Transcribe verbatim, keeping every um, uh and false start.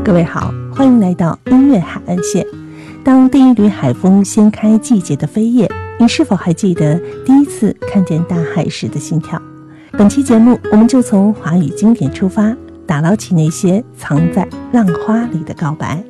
各位好，欢迎来到音乐海岸线。当第一缕海风掀开季节的飞叶，你是否还记得第一次看见大海时的心跳？本期节目我们就从华语经典出发，打捞起那些藏在浪花里的告白。